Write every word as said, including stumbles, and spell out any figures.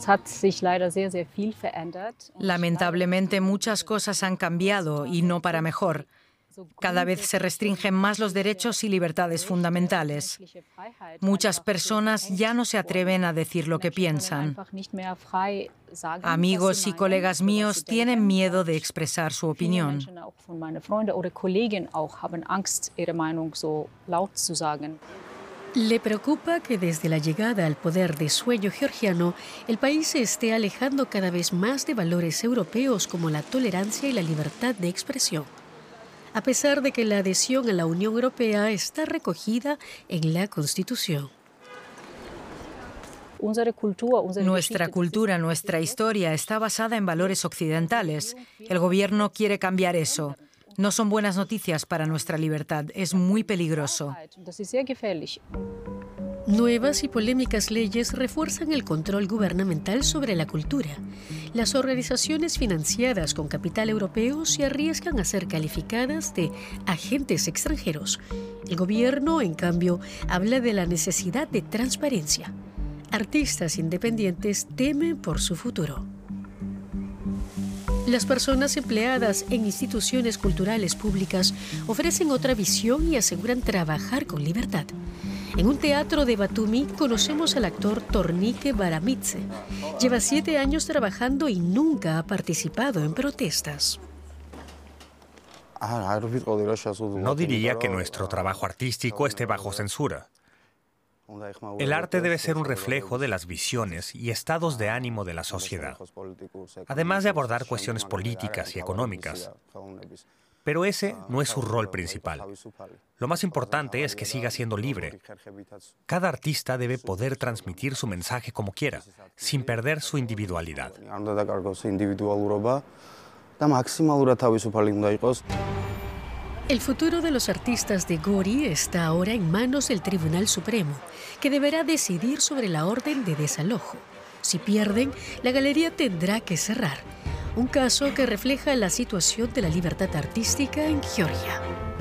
Lamentablemente, muchas cosas han cambiado y no para mejor. Cada vez se restringen más los derechos y libertades fundamentales. Muchas personas ya no se atreven a decir lo que piensan. Amigos y colegas míos tienen miedo de expresar su opinión. Le preocupa que desde la llegada al poder de Sueño Georgiano, el país se esté alejando cada vez más de valores europeos como la tolerancia y la libertad de expresión, a pesar de que la adhesión a la Unión Europea está recogida en la Constitución. Nuestra cultura, nuestra historia está basada en valores occidentales. El gobierno quiere cambiar eso. No son buenas noticias para nuestra libertad. Es muy peligroso. Nuevas y polémicas leyes refuerzan el control gubernamental sobre la cultura. Las organizaciones financiadas con capital europeo se arriesgan a ser calificadas de agentes extranjeros. El gobierno, en cambio, habla de la necesidad de transparencia. Artistas independientes temen por su futuro. Las personas empleadas en instituciones culturales públicas ofrecen otra visión y aseguran trabajar con libertad. En un teatro de Batumi conocemos al actor Tornike Baramitse. Lleva siete años trabajando y nunca ha participado en protestas. No diría que nuestro trabajo artístico esté bajo censura. El arte debe ser un reflejo de las visiones y estados de ánimo de la sociedad, además de abordar cuestiones políticas y económicas. Pero ese no es su rol principal. Lo más importante es que siga siendo libre. Cada artista debe poder transmitir su mensaje como quiera, sin perder su individualidad. El futuro de los artistas de Gori está ahora en manos del Tribunal Supremo, que deberá decidir sobre la orden de desalojo. Si pierden, la galería tendrá que cerrar. Un caso que refleja la situación de la libertad artística en Georgia.